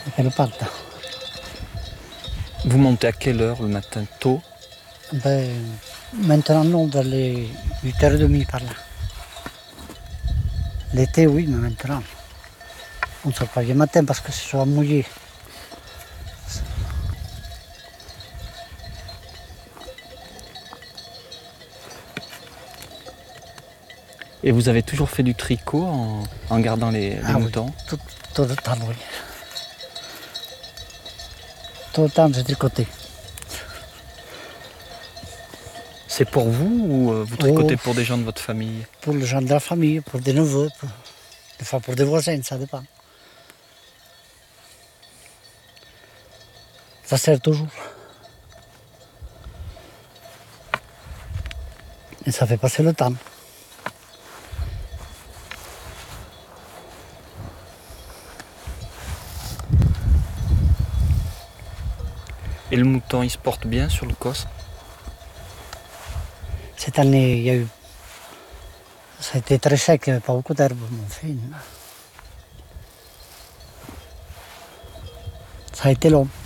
et qu'elle parte. Vous montez à quelle heure le matin? Tôt? Maintenant, non, vers les 8h30 par là. L'été, oui, mais maintenant, on ne sort pas le matin parce que c'est soit mouillé. Et vous avez toujours fait du tricot en gardant les moutons? Oui, tout le temps, oui. Tout le temps, j'ai tricoté. C'est pour vous ou vous tricotez pour des gens de votre famille? Pour les gens de la famille, pour des neveux, des fois pour des voisins, ça dépend. Ça sert toujours. Et ça fait passer le temps. Et le mouton, il se porte bien sur le Cosne? Cette année, il y a eu. Ça a été très sec, il n'y avait pas beaucoup d'herbe, mon fils. Ça a été long.